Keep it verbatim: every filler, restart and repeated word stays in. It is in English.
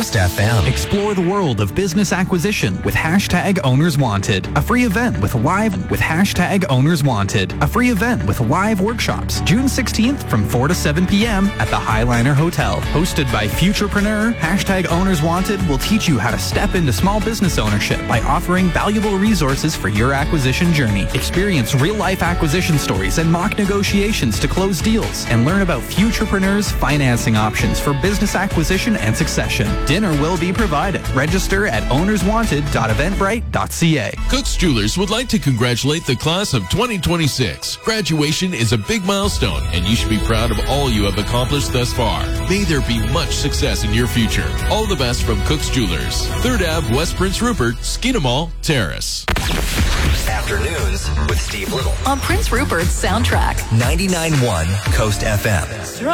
Coast F M. Explore the world of business acquisition with hashtag Owners Wanted. A free event with live with hashtag Owners Wanted. A free event with live workshops June sixteenth from four to seven p.m. at the Highliner Hotel. Hosted by Futurepreneur, hashtag Owners Wanted will teach you how to step into small business ownership by offering valuable resources for your acquisition journey. Experience real-life acquisition stories and mock negotiations to close deals, and learn about Futurepreneur's financing options for business acquisition and succession. Dinner will be provided. Register at owners wanted dot eventbrite dot c a. Cook's Jewelers would like to congratulate the class of twenty twenty-six. Graduation is a big milestone, and you should be proud of all you have accomplished thus far. May there be much success in your future. All the best from Cook's Jewelers. third Avenue, West Prince Rupert, Skinnamal Terrace. Afternoons with Steve Little on Prince Rupert's soundtrack. ninety-nine point one Coast F M.